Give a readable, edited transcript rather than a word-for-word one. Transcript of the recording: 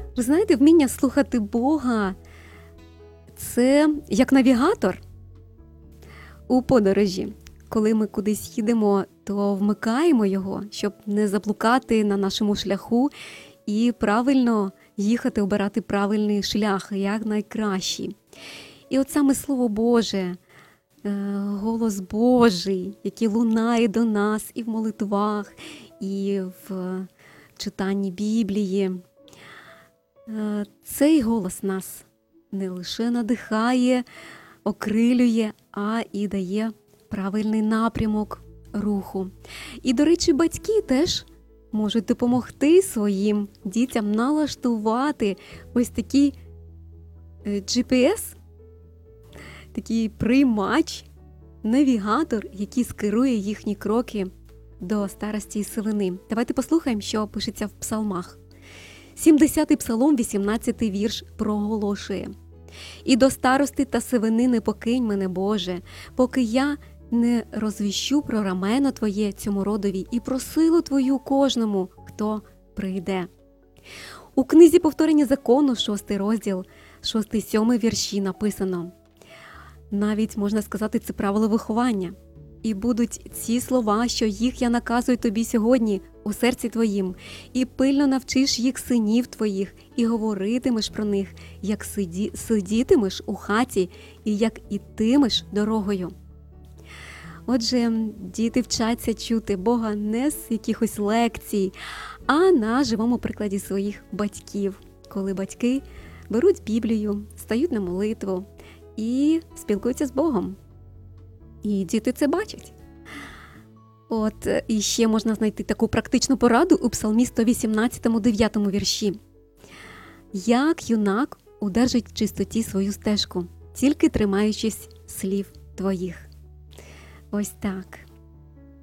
Ви знаєте, вміння слухати Бога – це як навігатор у подорожі. Коли ми кудись їдемо, то вмикаємо його, щоб не заблукати на нашому шляху і правильно їхати, обирати правильний шлях, як найкращий. І от саме Слово Боже, голос Божий, який лунає до нас і в молитвах, і в читанні Біблії, цей голос нас не лише надихає, окрилює, а і дає правильний напрямок руху. І, до речі, батьки теж можуть допомогти своїм дітям налаштувати ось такий GPS, такий приймач, навігатор, який скерує їхні кроки до старості і сивини. Давайте послухаємо, що пишеться в псалмах. 70-й псалом, 18-й вірш проголошує: «І до старости та сивини не покинь мене, Боже, поки я не розвіщу про рамено Твоє цьому родові і про силу Твою кожному, хто прийде». У книзі «Повторення закону», 6 розділ, 6-7 вірші написано, навіть, можна сказати, це правило виховання. «І будуть ці слова, що їх я наказую тобі сьогодні у серці твоїм, і пильно навчиш їх синів твоїх, і говоритимеш про них, як сидітимеш у хаті, і як ітимеш дорогою». Отже, діти вчаться чути Бога не з якихось лекцій, а на живому прикладі своїх батьків, коли батьки беруть Біблію, стають на молитву і спілкуються з Богом. І діти це бачать. От, і ще можна знайти таку практичну пораду у Псалмі 118, 9 вірші. «Як юнак удержить в чистоті свою стежку, тільки тримаючись слів твоїх». Ось так.